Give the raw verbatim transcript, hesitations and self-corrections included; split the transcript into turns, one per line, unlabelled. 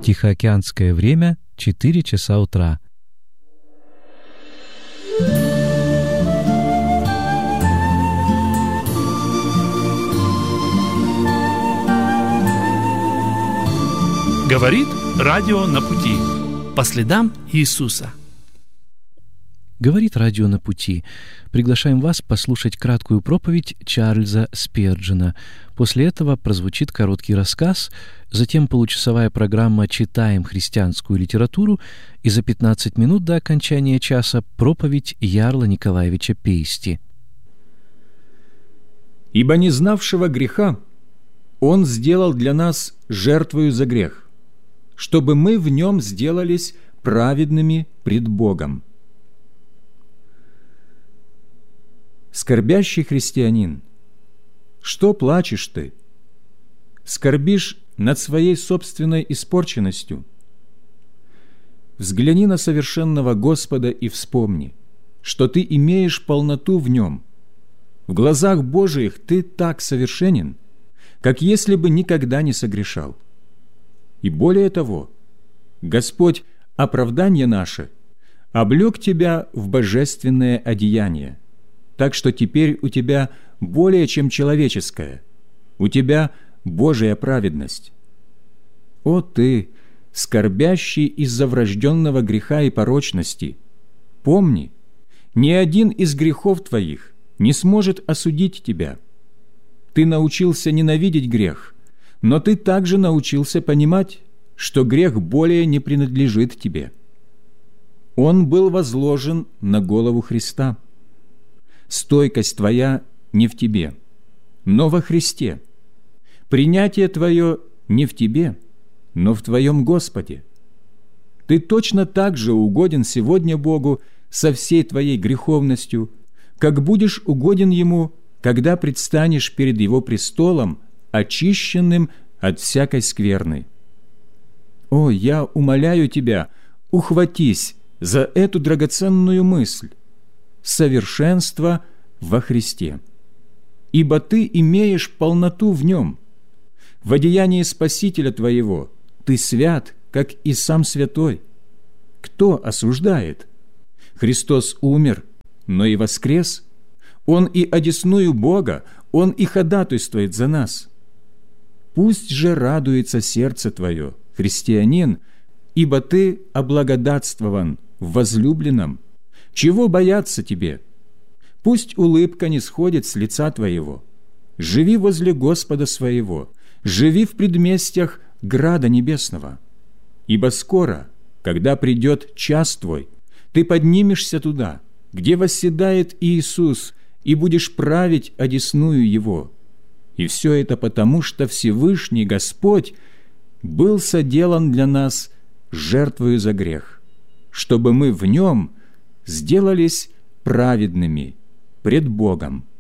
Тихоокеанское время — четыре часа утра.
Говорит радио на пути. По следам Иисуса.
Говорит радио на пути. Приглашаем вас послушать краткую проповедь Чарльза Сперджена. После этого прозвучит короткий рассказ, затем получасовая программа «Читаем христианскую литературу» и за пятнадцать минут до окончания часа проповедь Ярла Николаевича Пейсти.
«Ибо не знавшего греха Он сделал для нас жертвою за грех, чтобы мы в Нем сделались праведными пред Богом». Скорбящий христианин, что плачешь ты? Скорбишь над своей собственной испорченностью? Взгляни на совершенного Господа и вспомни, что ты имеешь полноту в Нем. В глазах Божиих ты так совершенен, как если бы никогда не согрешал. И более того, Господь, оправдание наше, облек тебя в божественное одеяние, так что теперь у тебя более чем человеческое, у тебя Божия праведность. О ты, скорбящий из-за врожденного греха и порочности, помни, ни один из грехов твоих не сможет осудить тебя. Ты научился ненавидеть грех, но ты также научился понимать, что грех более не принадлежит тебе. Он был возложен на голову Христа. Стойкость твоя не в тебе, но во Христе. Принятие твое не в тебе, но в твоем Господе. Ты точно так же угоден сегодня Богу со всей твоей греховностью, как будешь угоден Ему, когда предстанешь перед Его престолом, очищенным от всякой скверны. О, я умоляю тебя, ухватись за эту драгоценную мысль. Совершенство во Христе. Ибо ты имеешь полноту в Нем. В одеянии Спасителя твоего ты свят, как и сам святой. Кто осуждает? Христос умер, но и воскрес. Он и одесную Бога, Он и ходатайствует за нас. Пусть же радуется сердце твое, христианин, ибо ты облагодатствован в возлюбленном. Чего бояться тебе? Пусть улыбка не сходит с лица твоего. Живи возле Господа своего, живи в предместьях града небесного. Ибо скоро, когда придет час твой, ты поднимешься туда, где восседает Иисус, и будешь править одесную Его. И все это потому, что Всевышний Господь был соделан для нас жертвою за грех, чтобы мы в Нем сделались праведными пред Богом.